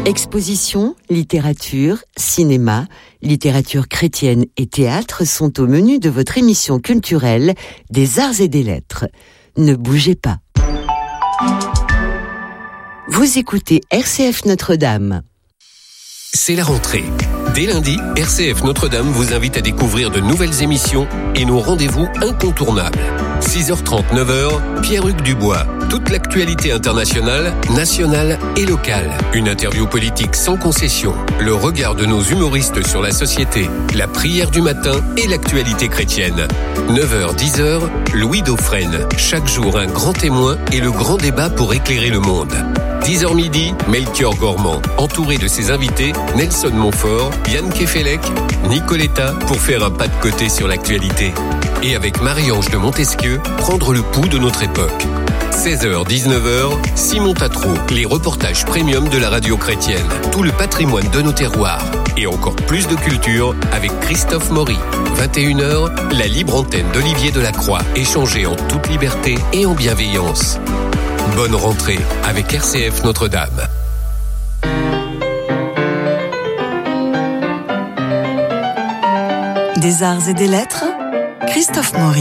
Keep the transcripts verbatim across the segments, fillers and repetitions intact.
Expositions, littérature, cinéma, littérature chrétienne et théâtre sont au menu de votre émission culturelle des Arts et des Lettres. Ne bougez pas. Vous écoutez R C F Notre-Dame. C'est la rentrée. Dès lundi, R C F Notre-Dame vous invite à découvrir de nouvelles émissions et nos rendez-vous incontournables. six heures trente, neuf heures, Pierre-Hugues Dubois. Toute l'actualité internationale, nationale et locale. Une interview politique sans concession. Le regard de nos humoristes sur la société, la prière du matin et l'actualité chrétienne. neuf heures, dix heures, Louis Dauphren. Chaque jour, un grand témoin et le grand débat pour éclairer le monde. dix heures midi, Melchior Gormand. Entouré de ses invités, Nelson Montfort, Yann Kefelec, Nicoletta, pour faire un pas de côté sur l'actualité. Et avec Marie-Ange de Montesquieu, prendre le pouls de notre époque. seize heures, dix-neuf heures, Simon Tatro, les reportages premium de la radio chrétienne. Tout le patrimoine de nos terroirs. Et encore plus de culture avec Christophe Maury. vingt et une heures, la libre antenne d'Olivier Delacroix. Échangée en toute liberté et en bienveillance. Bonne rentrée avec R C F Notre-Dame. Des Arts et des Lettres, Christophe Maury.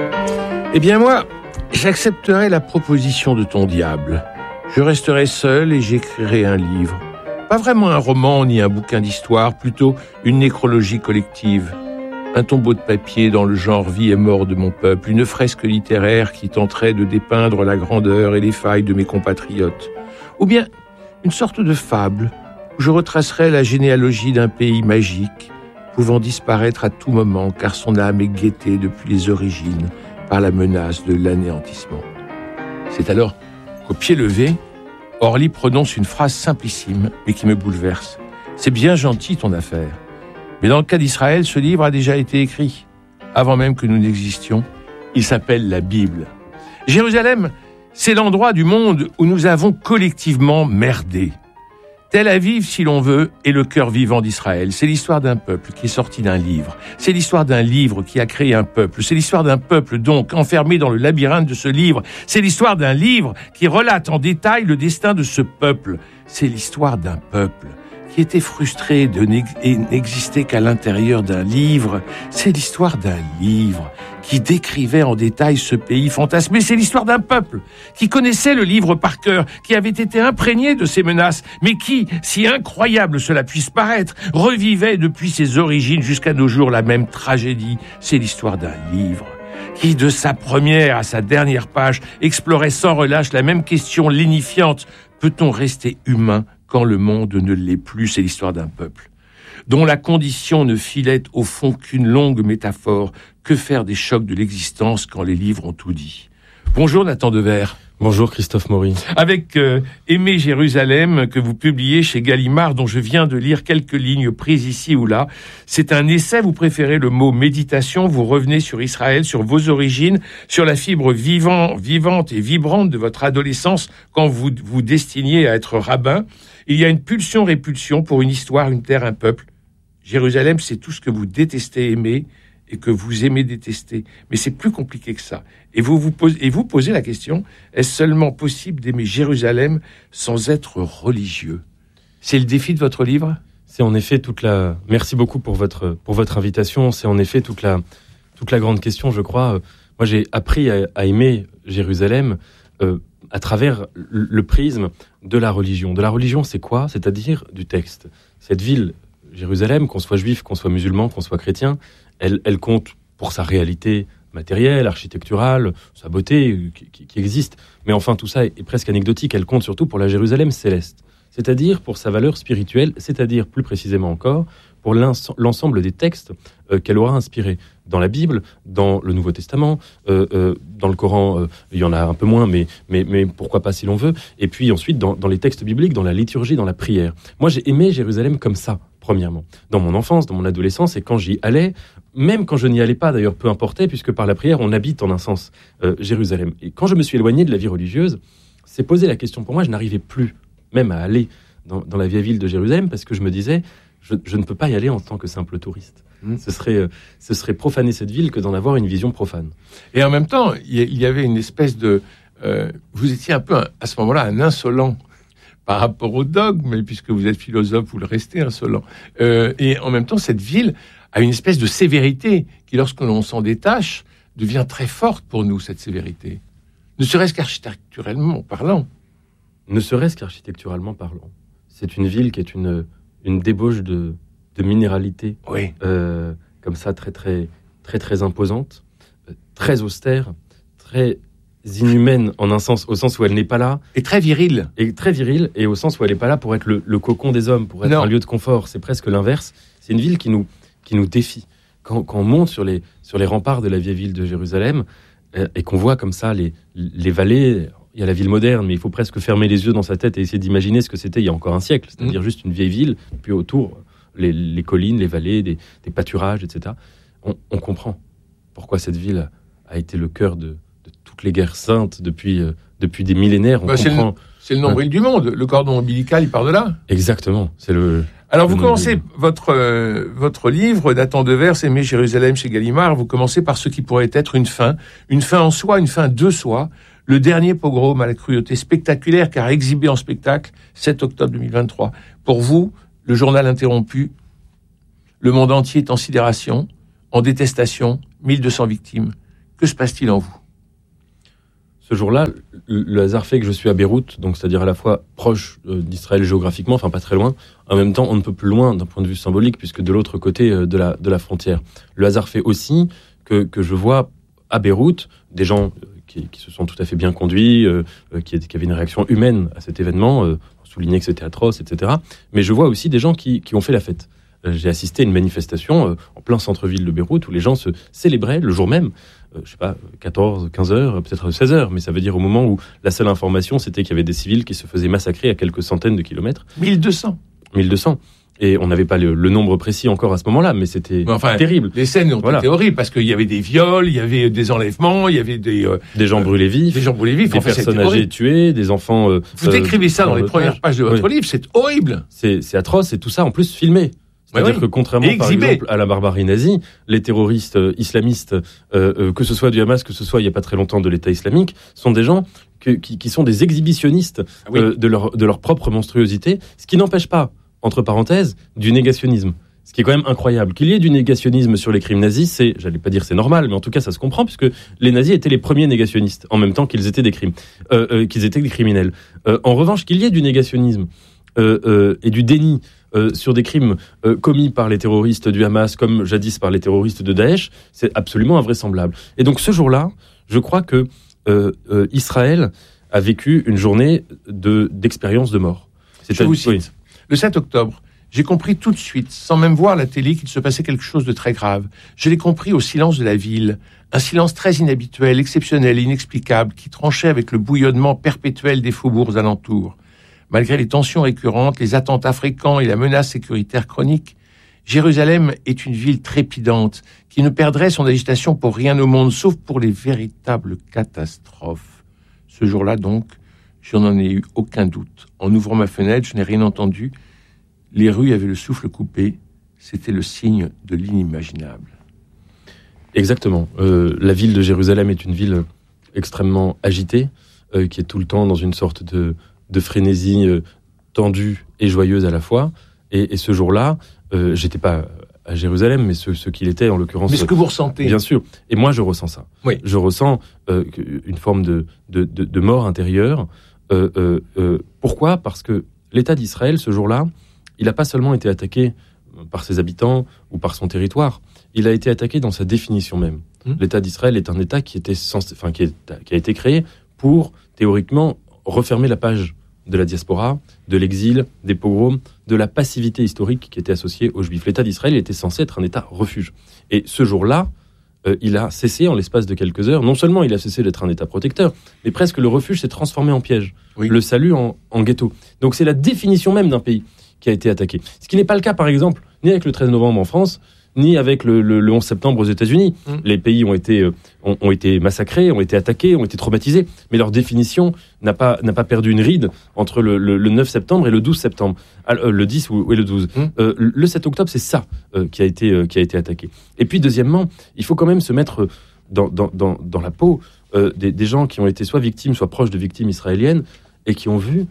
Eh bien moi, j'accepterai la proposition de ton diable. Je resterai seul et j'écrirai un livre. Pas vraiment un roman ni un bouquin d'histoire, plutôt une nécrologie collective. Un tombeau de papier dans le genre vie et mort de mon peuple, une fresque littéraire qui tenterait de dépeindre la grandeur et les failles de mes compatriotes. Ou bien une sorte de fable où je retracerais la généalogie d'un pays magique, pouvant disparaître à tout moment car son âme est guettée depuis les origines par la menace de l'anéantissement. C'est alors qu'au pied levé, Orly prononce une phrase simplissime mais qui me bouleverse. C'est bien gentil ton affaire. Mais dans le cas d'Israël, ce livre a déjà été écrit, avant même que nous n'existions. Il s'appelle la Bible. Jérusalem, c'est l'endroit du monde où nous avons collectivement merdé. Tel Aviv, si l'on veut, est le cœur vivant d'Israël. C'est l'histoire d'un peuple qui est sorti d'un livre. C'est l'histoire d'un livre qui a créé un peuple. C'est l'histoire d'un peuple, donc, enfermé dans le labyrinthe de ce livre. C'est l'histoire d'un livre qui relate en détail le destin de ce peuple. C'est l'histoire d'un peuple qui était frustré de n'exister qu'à l'intérieur d'un livre. C'est l'histoire d'un livre qui décrivait en détail ce pays fantasmé. C'est l'histoire d'un peuple qui connaissait le livre par cœur, qui avait été imprégné de ses menaces, mais qui, si incroyable cela puisse paraître, revivait depuis ses origines jusqu'à nos jours la même tragédie. C'est l'histoire d'un livre qui, de sa première à sa dernière page, explorait sans relâche la même question lénifiante. Peut-on rester humain quand le monde ne l'est plus? C'est l'histoire d'un peuple dont la condition ne filait au fond qu'une longue métaphore. Que faire des chocs de l'existence quand les livres ont tout dit? Bonjour Nathan Devers. Bonjour Christophe Maury. Avec euh, Aimer Jérusalem, que vous publiez chez Gallimard, dont je viens de lire quelques lignes prises ici ou là. C'est un essai, vous préférez le mot méditation, vous revenez sur Israël, sur vos origines, sur la fibre vivant, vivante et vibrante de votre adolescence quand vous vous destiniez à être rabbin. Il y a une pulsion-répulsion pour une histoire, une terre, un peuple. Jérusalem, c'est tout ce que vous détestez aimer et que vous aimez détester. Mais c'est plus compliqué que ça. Et vous vous posez, et vous posez la question, est-ce seulement possible d'aimer Jérusalem sans être religieux? C'est le défi de votre livre? C'est en effet toute la... Merci beaucoup pour votre, pour votre invitation. C'est en effet toute la, toute la grande question, je crois. Moi, j'ai appris à, à aimer Jérusalem euh, à travers le prisme de la religion. De la religion, c'est quoi? C'est-à-dire du texte. Cette ville, Jérusalem, qu'on soit juif, qu'on soit musulman, qu'on soit chrétien, elle, elle compte pour sa réalité matérielle, architecturale, sa beauté qui, qui, qui existe. Mais enfin, tout ça est, est presque anecdotique. Elle compte surtout pour la Jérusalem céleste. C'est-à-dire pour sa valeur spirituelle, c'est-à-dire plus précisément encore pour l'ensemble des textes euh, qu'elle aura inspirés. Dans la Bible, dans le Nouveau Testament, euh, euh, dans le Coran, euh, il y en a un peu moins, mais, mais, mais pourquoi pas si l'on veut. Et puis ensuite, dans, dans les textes bibliques, dans la liturgie, dans la prière. Moi, j'ai aimé Jérusalem comme ça, premièrement. Dans mon enfance, dans mon adolescence, et quand j'y allais, même quand je n'y allais pas, d'ailleurs, peu importait, puisque par la prière, on habite en un sens euh, Jérusalem. Et quand je me suis éloigné de la vie religieuse, c'est posé la question pour moi, je n'arrivais plus même à aller dans, dans la vieille ville de Jérusalem, parce que je me disais, je, je ne peux pas y aller en tant que simple touriste. Mmh. Ce serait, euh, ce serait profaner cette ville que d'en avoir une vision profane. Et en même temps, il y avait une espèce de... Euh, vous étiez un peu, à ce moment-là, un insolent, par rapport au dogme, mais puisque vous êtes philosophe, vous le restez insolent. Euh, et en même temps, cette ville a une espèce de sévérité qui, lorsque l'on s'en détache, devient très forte pour nous, cette sévérité. Ne serait-ce qu'architecturalement parlant. Ne serait-ce qu'architecturalement parlant. C'est une ville qui est une, une débauche de, de minéralité, oui. euh, comme ça, très, très, très, très imposante, euh, très austère, très inhumaine en un sens, au sens où elle n'est pas là. Et très virile. Et très virile, et au sens où elle n'est pas là pour être le, le cocon des hommes, pour être non. un lieu de confort. C'est presque l'inverse. C'est une ville qui nous, qui nous défie. Quand, quand on monte sur les, sur les remparts de la vieille ville de Jérusalem, euh, et qu'on voit comme ça les, les vallées, il y a la ville moderne, mais il faut presque fermer les yeux dans sa tête et essayer d'imaginer ce que c'était il y a encore un siècle, c'est-à-dire mmh. juste une vieille ville, puis autour, les, les collines, les vallées, des, des pâturages, et cetera. On, on comprend pourquoi cette ville a été le cœur de, de toutes les guerres saintes depuis, euh, depuis des millénaires. On bah, comprend... C'est le, c'est le nombril hein. du monde. Le cordon ombilical, il part de là. Exactement. C'est le... Alors, vous commencez votre, euh, votre livre datant de vers, Aimer Jérusalem chez Gallimard, vous commencez par ce qui pourrait être une fin, une fin en soi, une fin de soi, le dernier pogrom à la cruauté spectaculaire, car exhibé en spectacle, sept octobre deux mille vingt-trois. Pour vous, le journal interrompu, le monde entier est en sidération, en détestation, mille deux cents victimes. Que se passe-t-il en vous ? Ce jour-là, le hasard fait que je suis à Beyrouth, donc c'est-à-dire à la fois proche d'Israël géographiquement, enfin pas très loin, en même temps on ne peut plus loin d'un point de vue symbolique, puisque de l'autre côté de la, de la frontière. Le hasard fait aussi que, que je vois à Beyrouth des gens qui, qui se sont tout à fait bien conduits, euh, qui, qui avaient une réaction humaine à cet événement, euh, on soulignait que c'était atroce, et cetera. Mais je vois aussi des gens qui, qui ont fait la fête. J'ai assisté à une manifestation euh, en plein centre-ville de Beyrouth où les gens se célébraient le jour même, euh, je sais pas, quatorze, quinze heures, peut-être seize heures, mais ça veut dire au moment où la seule information c'était qu'il y avait des civils qui se faisaient massacrer à quelques centaines de kilomètres. mille deux cents mille deux cents. Et on n'avait pas le, le nombre précis encore à ce moment-là, mais c'était mais enfin, terrible. Les scènes ont voilà. été horribles parce qu'il y avait des viols, il y avait des enlèvements, il y avait des... Euh, des gens brûlés vifs. Des gens brûlés vifs. Des enfin, personnes âgées tuées, des enfants... Euh, Vous décrivez ça dans, dans les premières pages de votre oui. livre, c'est horrible. C'est, c'est atroce, et tout ça en plus filmé. C'est-à-dire oui. que contrairement, par exemple, à la barbarie nazie, les terroristes euh, islamistes, euh, euh, que ce soit du Hamas, que ce soit il n'y a pas très longtemps de l'État islamique, sont des gens que, qui, qui sont des exhibitionnistes ah oui. euh, de, leur, de leur propre monstruosité, ce qui n'empêche pas, entre parenthèses, du négationnisme. Ce qui est quand même incroyable. Qu'il y ait du négationnisme sur les crimes nazis, c'est, j'allais pas dire c'est normal, mais en tout cas ça se comprend, puisque les nazis étaient les premiers négationnistes, en même temps qu'ils étaient des crimes, euh, euh, qu'ils étaient des criminels. Euh, en revanche, qu'il y ait du négationnisme euh, euh, et du déni Euh, sur des crimes euh, commis par les terroristes du Hamas, comme jadis par les terroristes de Daesh, c'est absolument invraisemblable. Et donc ce jour-là, je crois que euh, euh, Israël a vécu une journée de, d'expérience de mort. C'est je vous cite. Oui. Le sept octobre, j'ai compris tout de suite, sans même voir la télé, qu'il se passait quelque chose de très grave. Je l'ai compris au silence de la ville, un silence très inhabituel, exceptionnel, inexplicable, qui tranchait avec le bouillonnement perpétuel des faubourgs alentours. Malgré les tensions récurrentes, les attentats fréquents et la menace sécuritaire chronique, Jérusalem est une ville trépidante qui ne perdrait son agitation pour rien au monde, sauf pour les véritables catastrophes. Ce jour-là, donc, je n'en ai eu aucun doute. En ouvrant ma fenêtre, je n'ai rien entendu. Les rues avaient le souffle coupé. C'était le signe de l'inimaginable. Exactement. Euh, la ville de Jérusalem est une ville extrêmement agitée, euh, qui est tout le temps dans une sorte de... de frénésie euh, tendue et joyeuse à la fois. Et, et ce jour-là, euh, j'étais pas à Jérusalem, mais ce, ce qu'il était, en l'occurrence... Mais ce que vous ressentez. Bien sûr. Et moi, je ressens ça. Oui. Je ressens euh, une forme de, de, de, de mort intérieure. Euh, euh, euh, pourquoi ? Parce que l'État d'Israël, ce jour-là, il n'a pas seulement été attaqué par ses habitants ou par son territoire, il a été attaqué dans sa définition même. Mmh. L'État d'Israël est un État qui, était censé, enfin, qui, est, qui a été créé pour, théoriquement, refermer la page de la diaspora, de l'exil, des pogroms, de la passivité historique qui était associée aux Juifs. L'État d'Israël était censé être un État refuge. Et ce jour-là, euh, il a cessé en l'espace de quelques heures. Non seulement il a cessé d'être un État protecteur, mais presque le refuge s'est transformé en piège. Oui. Le salut en, en ghetto. Donc c'est la définition même d'un pays qui a été attaqué. Ce qui n'est pas le cas, par exemple, ni avec le treize novembre en France, ni avec le, le, le onze septembre aux États-Unis. Mmh. Les pays ont été, euh, ont, ont été massacrés, ont été attaqués, ont été traumatisés, mais leur définition n'a pas, n'a pas perdu une ride entre le, le, le neuf septembre et le douze septembre, euh, le dix ou, et le douze. Mmh. Euh, le sept octobre, c'est ça euh, qui, a été, euh, qui a été attaqué. Et puis, deuxièmement, il faut quand même se mettre dans, dans, dans, dans la peau euh, des, des gens qui ont été soit victimes, soit proches de victimes israéliennes, et qui ont vu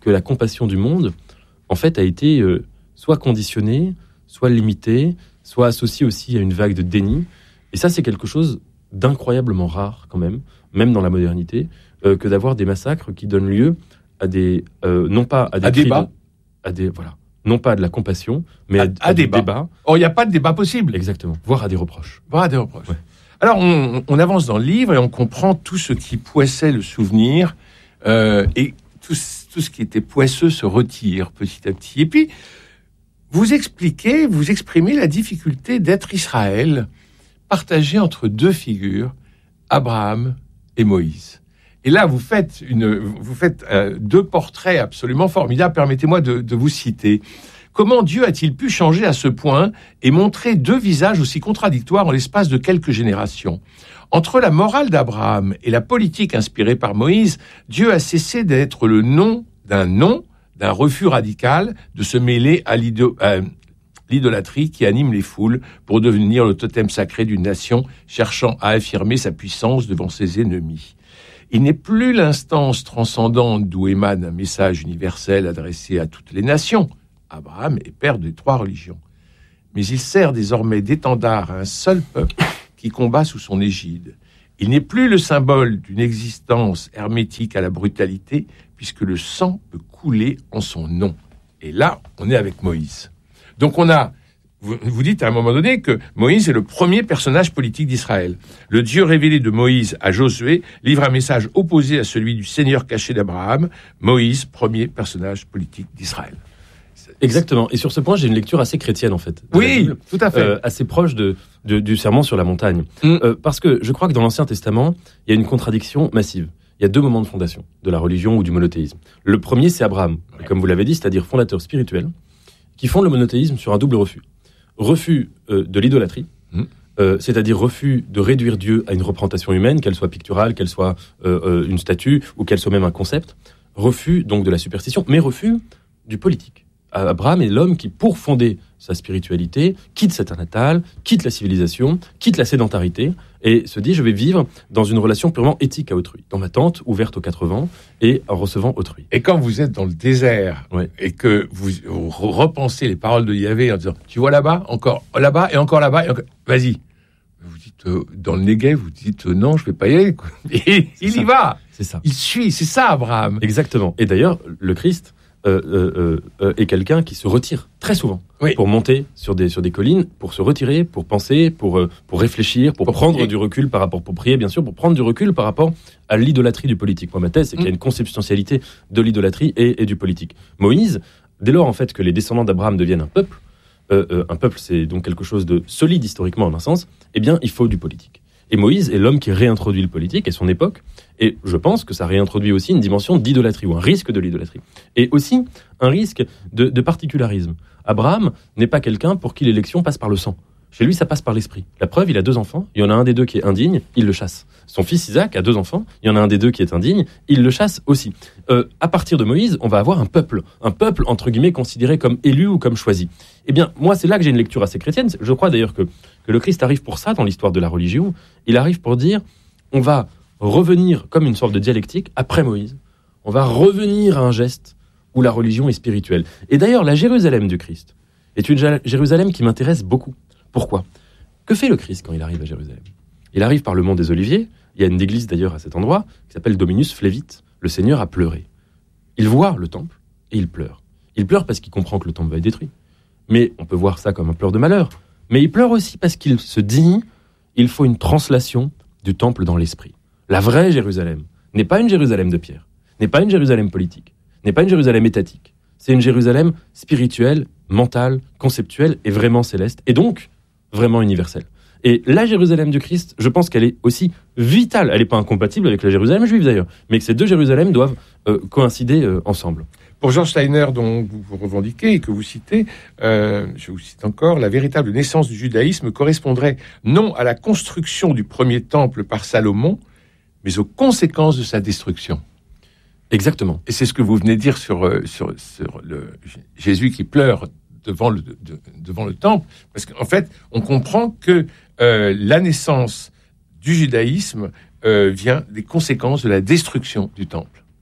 que la compassion du monde, en fait, a été euh, soit conditionnée, soit limitée, soit associée aussi à une vague de déni. Et ça, c'est quelque chose d'incroyablement rare, quand même, même dans la modernité, euh, que d'avoir des massacres qui donnent lieu à des... Euh, non pas à des... À débat. De, à des... Voilà. Non pas à de la compassion, mais à, à, à, à des débats. débats. Or, il n'y a pas de débat possible. Exactement. Voire à des reproches. Voire à des reproches. Ouais. Alors, on, on avance dans le livre et on comprend tout ce qui poissait le souvenir euh, et tout, tout ce qui était poisseux se retire petit à petit. Et puis, vous expliquez, vous exprimez la difficulté d'être Israël partagé entre deux figures, Abraham et Moïse. Et là, vous faites, une, vous faites euh, deux portraits absolument formidables. Permettez-moi de, de vous citer. Comment Dieu a-t-il pu changer à ce point et montrer deux visages aussi contradictoires en l'espace de quelques générations ? Entre la morale d'Abraham et la politique inspirée par Moïse, Dieu a cessé d'être le nom d'un non, d'un refus radical de se mêler à l'ido, euh, l'idolâtrie qui anime les foules pour devenir le totem sacré d'une nation cherchant à affirmer sa puissance devant ses ennemis. Il n'est plus l'instance transcendante d'où émane un message universel adressé à toutes les nations. Abraham est père des trois religions. Mais il sert désormais d'étendard à un seul peuple qui combat sous son égide. Il n'est plus le symbole d'une existence hermétique à la brutalité, puisque le sang peut couler en son nom. Et là, on est avec Moïse. Donc on a, vous, vous dites à un moment donné que Moïse est le premier personnage politique d'Israël. Le Dieu révélé de Moïse à Josué livre un message opposé à celui du Seigneur caché d'Abraham. Moïse, premier personnage politique d'Israël. Exactement. Et sur ce point, j'ai une lecture assez chrétienne, en fait. Oui, Bible, tout à fait. Euh, assez proche de, de, du sermon sur la montagne. Mm. Euh, parce que je crois que dans l'Ancien Testament, il y a une contradiction massive. Il y a deux moments de fondation de la religion ou du monothéisme. Le premier, c'est Abraham, ouais. comme vous l'avez dit, c'est-à-dire fondateur spirituel, qui fonde le monothéisme sur un double refus. Refus euh, de l'idolâtrie, mm. euh, c'est-à-dire refus de réduire Dieu à une représentation humaine, qu'elle soit picturale, qu'elle soit euh, euh, une statue, ou qu'elle soit même un concept. Refus donc de la superstition, mais refus du politique. Abraham est l'homme qui, pour fonder sa spiritualité, quitte sa terre natale, quitte la civilisation, quitte la sédentarité, et se dit, je vais vivre dans une relation purement éthique à autrui, dans ma tente, ouverte aux quatre vents, et en recevant autrui. Et quand vous êtes dans le désert, ouais. et que vous repensez les paroles de Yahvé en disant, tu vois là-bas, encore là-bas, et encore là-bas, et encore... vas-y. Vous dites, euh, dans le Negev, vous dites, euh, non, je ne vais pas y aller. Et il ça. y va. C'est ça. Il suit, c'est ça, Abraham. Exactement. Et d'ailleurs, le Christ... Euh, euh, euh, est quelqu'un qui se retire très souvent oui. pour monter sur des, sur des collines, pour se retirer, pour penser, pour, euh, pour réfléchir, pour, pour prendre prier. du recul par rapport, pour prier bien sûr, pour prendre du recul par rapport à l'idolâtrie du politique. Moi, ma thèse, c'est mmh. qu'il y a une consubstantialité de l'idolâtrie et, et du politique. Moïse, dès lors en fait que les descendants d'Abraham deviennent un peuple, euh, euh, un peuple c'est donc quelque chose de solide historiquement en un sens, eh bien il faut du politique. Et Moïse est l'homme qui réintroduit le politique et son époque. Et je pense que ça réintroduit aussi une dimension d'idolâtrie, ou un risque de l'idolâtrie. Et aussi un risque de, de particularisme. Abraham n'est pas quelqu'un pour qui l'élection passe par le sang. Chez lui, ça passe par l'esprit. La preuve, il a deux enfants. Il y en a un des deux qui est indigne, il le chasse. Son fils Isaac a deux enfants. Il y en a un des deux qui est indigne, il le chasse aussi. Euh, à partir de Moïse, on va avoir un peuple. Un peuple, entre guillemets, considéré comme élu ou comme choisi. Eh bien, moi, c'est là que j'ai une lecture assez chrétienne. Je crois d'ailleurs que, que le Christ arrive pour ça dans l'histoire de la religion. Il arrive pour dire, on va revenir comme une sorte de dialectique après Moïse. On va revenir à un geste où la religion est spirituelle. Et d'ailleurs, la Jérusalem du Christ est une Jérusalem qui m'intéresse beaucoup. Pourquoi ? Que fait le Christ quand il arrive à Jérusalem ? Il arrive par le mont des Oliviers. Il y a une église d'ailleurs à cet endroit qui s'appelle Dominus Flevit. Le Seigneur a pleuré. Il voit le temple et il pleure. Il pleure parce qu'il comprend que le temple va être détruit. Mais on peut voir ça comme un pleur de malheur. Mais il pleure aussi parce qu'il se dit il faut une translation du temple dans l'esprit. La vraie Jérusalem n'est pas une Jérusalem de pierre, n'est pas une Jérusalem politique, n'est pas une Jérusalem étatique. C'est une Jérusalem spirituelle, mentale, conceptuelle et vraiment céleste. Et donc, vraiment universelle. Et la Jérusalem du Christ, je pense qu'elle est aussi vitale. Elle n'est pas incompatible avec la Jérusalem juive d'ailleurs, mais que ces deux Jérusalem doivent euh, coïncider euh, ensemble. Pour George Steiner, dont vous vous revendiquez et que vous citez, euh, je vous cite encore, la véritable naissance du judaïsme correspondrait non à la construction du premier temple par Salomon, mais aux conséquences de sa destruction. Exactement. Et c'est ce que vous venez de dire sur, sur, sur le Jésus qui pleure devant le, de, devant le temple, parce qu'en fait, on comprend que euh, la naissance du judaïsme euh, vient des conséquences de la destruction du temple.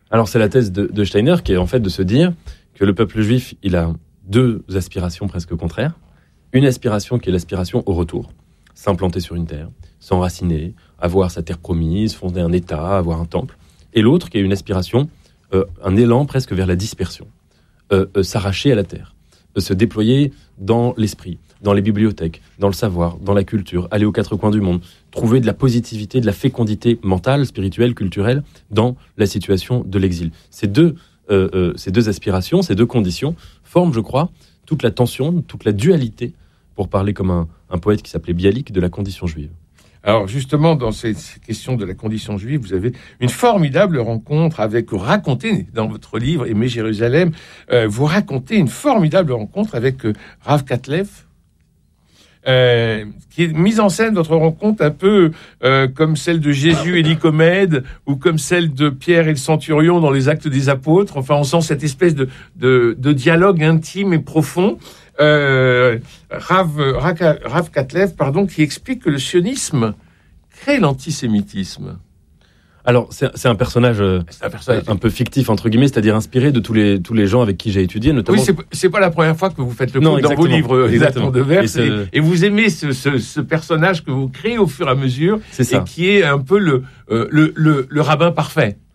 Alors c'est la thèse de, de Steiner qui est en fait de se dire que le peuple juif, il a deux aspirations presque contraires. Une aspiration qui est l'aspiration au retour, s'implanter sur une terre, s'enraciner, avoir sa terre promise, fonder un État, avoir un temple. Et l'autre qui est une aspiration, euh, un élan presque vers la dispersion, euh, euh, s'arracher à la terre, euh, se déployer dans l'esprit, dans les bibliothèques, dans le savoir, dans la culture, aller aux quatre coins du monde, trouver de la positivité, de la fécondité mentale, spirituelle, culturelle dans la situation de l'exil. Ces deux, euh, euh, ces deux aspirations, ces deux conditions forment, je crois, toute la tension, toute la dualité, pour parler comme un, un poète qui s'appelait Bialik, de la condition juive. Alors justement, dans ces, ces questions de la condition juive, vous avez une formidable rencontre avec, vous racontez dans votre livre « Aimer Jérusalem euh, », vous racontez une formidable rencontre avec euh, Rav Katlev, euh, qui est mise en scène, votre rencontre, un peu euh, comme celle de Jésus et Nicomède, ou comme celle de Pierre et le centurion dans les Actes des Apôtres. Enfin, on sent cette espèce de, de, de dialogue intime et profond. Euh, Rav, Rav, Rav Katlev, pardon, qui explique que le sionisme crée l'antisémitisme. Alors, c'est, c'est un personnage, euh, c'est un personnage un peu fictif, entre guillemets, c'est-à-dire inspiré de tous les, tous les gens avec qui j'ai étudié, notamment... Oui, c'est, c'est pas la première fois que vous faites le coup dans vos livres, exactement, de vers, et, ce... et, et vous aimez ce, ce, ce personnage que vous créez au fur et à mesure, c'est ça. Et qui est un peu le, euh, le, le, le rabbin parfait.